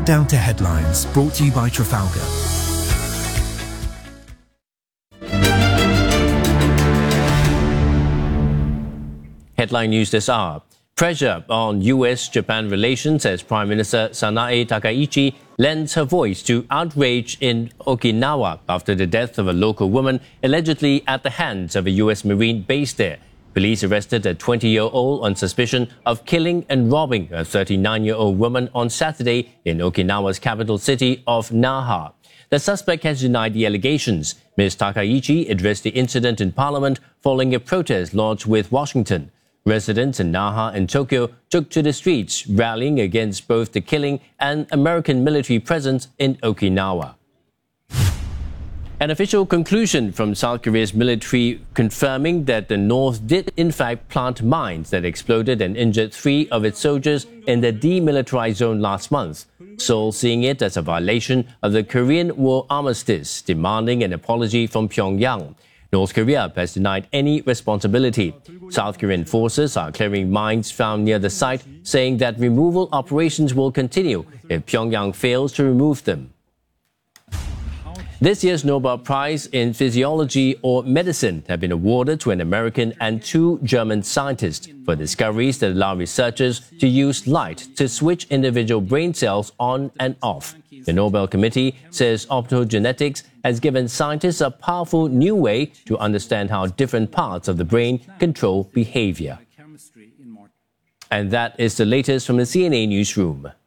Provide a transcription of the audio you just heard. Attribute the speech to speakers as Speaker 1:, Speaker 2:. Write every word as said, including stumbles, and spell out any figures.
Speaker 1: Countdown to Headlines, brought to you by Trafalgar.
Speaker 2: Headline news this hour. Pressure on U S Japan relations as Prime Minister Sanae Takaichi lends her voice to outrage in Okinawa after the death of a local woman allegedly at the hands of a U S Marine based there. Police arrested a twenty-year-old on suspicion of killing and robbing a thirty-nine-year-old woman on Saturday in Okinawa's capital city of Naha. The suspect has denied the allegations. Miz Takaichi addressed the incident in Parliament following a protest lodged with Washington. Residents in Naha and Tokyo took to the streets, rallying against both the killing and American military presence in Okinawa. An official conclusion from South Korea's military confirming that the North did in fact plant mines that exploded and injured three of its soldiers in the demilitarized zone last month. Seoul seeing it as a violation of the Korean War armistice, demanding an apology from Pyongyang. North Korea has denied any responsibility. South Korean forces are clearing mines found near the site, saying that removal operations will continue if Pyongyang fails to remove them. This year's Nobel Prize in Physiology or Medicine have been awarded to an American and two German scientists for discoveries that allow researchers to use light to switch individual brain cells on and off. The Nobel Committee says optogenetics has given scientists a powerful new way to understand how different parts of the brain control behavior. And that is the latest from the C N A newsroom.